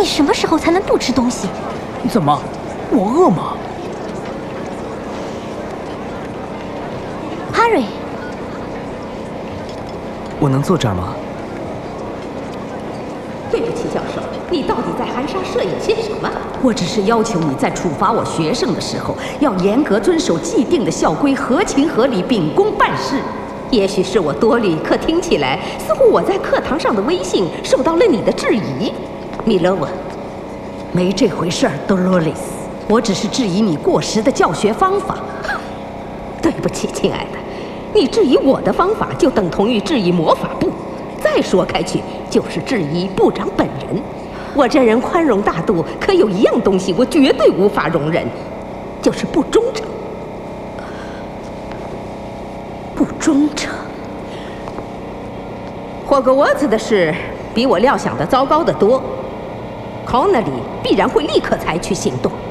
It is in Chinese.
什么时候才能不吃东西？ 怎么，我饿吗？ 哈瑞， 我能坐这儿吗？ 对不起，教授，你到底在含沙射影些什么？我只是要求你在处罚我学生的时候，要严格遵守既定的校规，合情合理，秉公办事。也许是我多虑，可听起来似乎我在课堂上的威信受到了你的质疑。米勒文，没这回事儿，多罗丽斯，我只是质疑你过时的教学方法。对不起，亲爱的，你质疑我的方法，就等同于质疑魔法部。再说开去，就是质疑部长本人。我这人宽容大度，可有一样东西我绝对无法容忍，就是不忠诚。不忠诚。霍格沃茨的事比我料想的糟糕得多。Connelly必然会立刻采取行动。